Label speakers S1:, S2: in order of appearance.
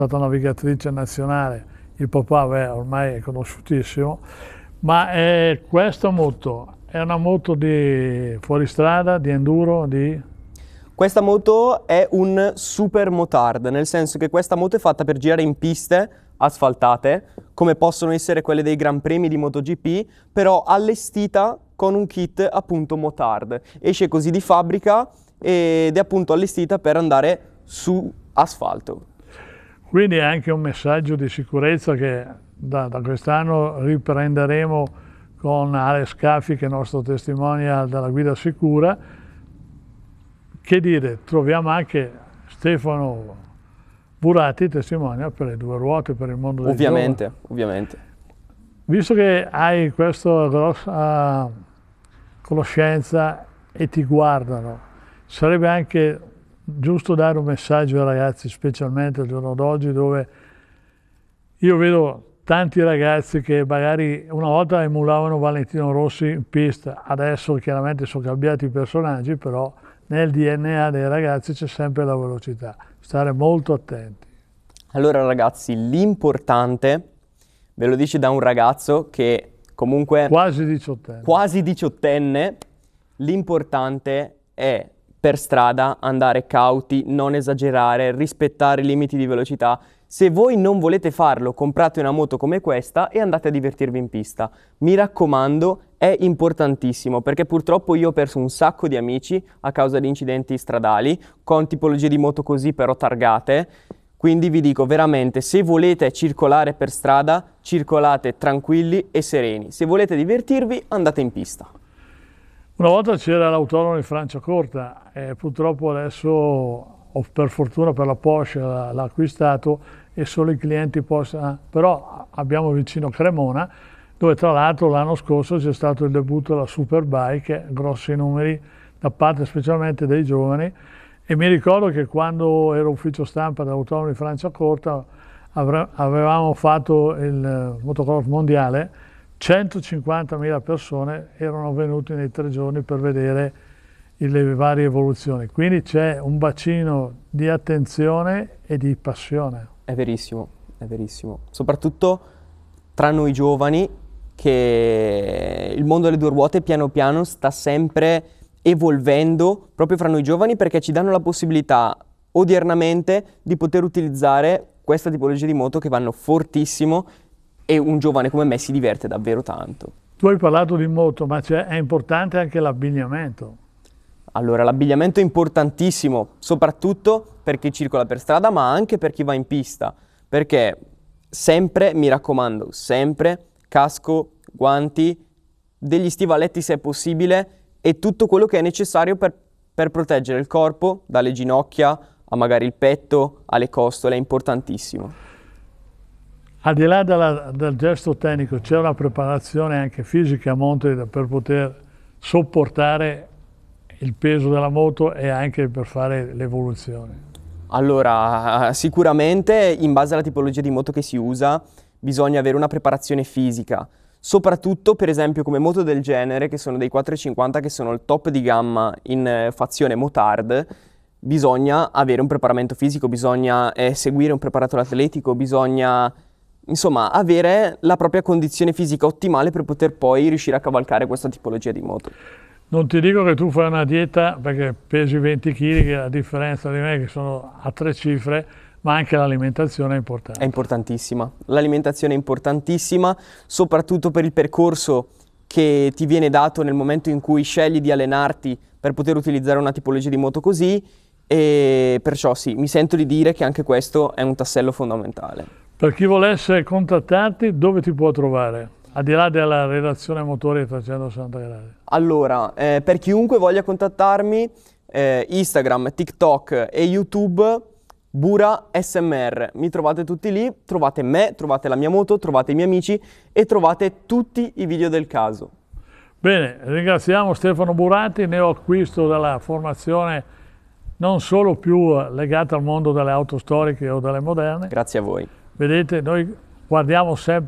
S1: stata navigatrice nazionale, il papà ormai è conosciutissimo, ma questa moto è una moto di fuoristrada, di enduro,
S2: Questa moto è un super motard, nel senso che questa moto è fatta per girare in piste asfaltate, come possono essere quelle dei Gran Premi di MotoGP, però allestita con un kit appunto motard. Esce così di fabbrica ed è appunto allestita per andare su asfalto.
S1: Quindi è anche un messaggio di sicurezza che da quest'anno riprenderemo con Ale Scafi, che è il nostro testimonial della guida sicura. Che dire, troviamo anche Stefano Burati, testimonial per le due ruote, per il mondo del giovane.
S2: Ovviamente.
S1: Visto che hai questa grossa conoscenza e ti guardano, sarebbe anche giusto dare un messaggio ai ragazzi, specialmente al giorno d'oggi, dove io vedo tanti ragazzi che magari una volta emulavano Valentino Rossi in pista, adesso chiaramente sono cambiati i personaggi, però nel DNA dei ragazzi c'è sempre la velocità, stare molto attenti.
S2: Allora ragazzi, l'importante, ve lo dice da un ragazzo che comunque quasi diciottenne, l'importante è per strada andare cauti, non esagerare, rispettare i limiti di velocità. Se voi non volete farlo, comprate una moto come questa e andate a divertirvi in pista. Mi raccomando, è importantissimo, perché purtroppo io ho perso un sacco di amici a causa di incidenti stradali, con tipologie di moto così però targate. Quindi vi dico veramente, se volete circolare per strada, circolate tranquilli e sereni. Se volete divertirvi, andate in pista.
S1: Una volta c'era l'autodromo di Franciacorta e purtroppo adesso, per fortuna per la Porsche, l'ha acquistato e solo i clienti possono... Però abbiamo vicino Cremona, dove tra l'altro l'anno scorso c'è stato il debutto della Superbike, grossi numeri da parte specialmente dei giovani, e mi ricordo che quando ero ufficio stampa dell'autodromo di Franciacorta avevamo fatto il motocross mondiale, 150.000 persone erano venute nei 3 giorni per vedere le varie evoluzioni, quindi c'è un bacino di attenzione e di passione.
S2: È verissimo, soprattutto tra noi giovani, che il mondo delle due ruote piano piano sta sempre evolvendo proprio fra noi giovani, perché ci danno la possibilità odiernamente di poter utilizzare questa tipologia di moto che vanno fortissimo e un giovane come me si diverte davvero tanto.
S1: Tu hai parlato di moto, ma è importante anche l'abbigliamento.
S2: Allora, l'abbigliamento è importantissimo, soprattutto per chi circola per strada, ma anche per chi va in pista, perché sempre, mi raccomando, sempre casco, guanti, degli stivaletti se è possibile e tutto quello che è necessario per proteggere il corpo dalle ginocchia a magari il petto, alle costole, è importantissimo.
S1: Al di là del gesto tecnico, c'è una preparazione anche fisica a monte per poter sopportare il peso della moto e anche per fare le evoluzioni?
S2: Allora, sicuramente in base alla tipologia di moto che si usa bisogna avere una preparazione fisica, soprattutto per esempio come moto del genere, che sono dei 450, che sono il top di gamma in fazione motard. Bisogna avere un preparamento fisico, bisogna seguire un preparatore atletico, bisogna insomma avere la propria condizione fisica ottimale per poter poi riuscire a cavalcare questa tipologia di moto.
S1: Non ti dico che tu fai una dieta perché pesi 20 kg, che a differenza di me che sono a 3 cifre, ma anche l'alimentazione è importante.
S2: È importantissima, l'alimentazione è importantissima, soprattutto per il percorso che ti viene dato nel momento in cui scegli di allenarti per poter utilizzare una tipologia di moto così, e perciò sì, mi sento di dire che anche questo è un tassello fondamentale.
S1: Per chi volesse contattarti, dove ti può trovare? Al di là della redazione motori 360 gradi.
S2: Allora, per chiunque voglia contattarmi, Instagram, TikTok e YouTube, Bura SMR. Mi trovate tutti lì, trovate me, trovate la mia moto, trovate i miei amici e trovate tutti i video del caso.
S1: Bene, ringraziamo Stefano Burati, neoacquisto della formazione non solo più legata al mondo delle auto storiche o delle moderne.
S2: Grazie a voi.
S1: Vedete, noi guardiamo sempre